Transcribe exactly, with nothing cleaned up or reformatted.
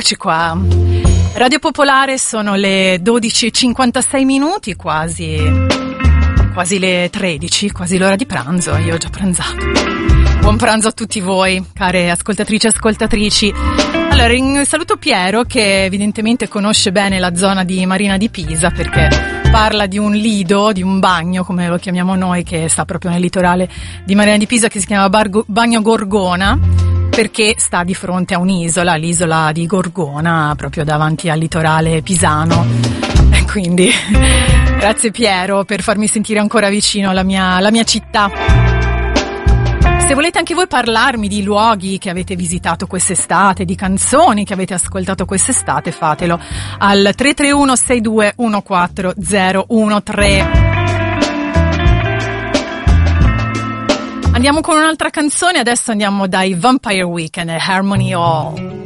Eccoci qua. Radio Popolare, sono le dodici e cinquantasei minuti, quasi quasi le tredici, quasi l'ora di pranzo. Io ho già pranzato. Buon pranzo a tutti voi, care ascoltatrici e ascoltatrici. Allora, in, saluto Piero, che evidentemente conosce bene la zona di Marina di Pisa, perché parla di un lido, di un bagno, come lo chiamiamo noi, che sta proprio nel litorale di Marina di Pisa, che si chiama Bargo, Bagno Gorgona, perché sta di fronte a un'isola, l'isola di Gorgona, proprio davanti al litorale pisano. E quindi grazie Piero per farmi sentire ancora vicino alla mia, alla mia città. Se volete anche voi parlarmi di luoghi che avete visitato quest'estate, di canzoni che avete ascoltato quest'estate, fatelo al tre tre uno sei due uno quattro zero uno tre. Andiamo con un'altra canzone, adesso andiamo dai Vampire Weekend e Harmony Hall.